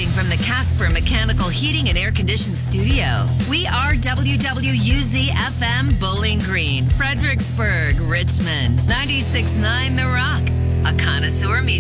Broadcasting from the Casper Mechanical Heating and Air Conditioned Studio. We are WWUZ-FM Bowling Green, Fredericksburg, Richmond, 96.9 The Rock, a connoisseur media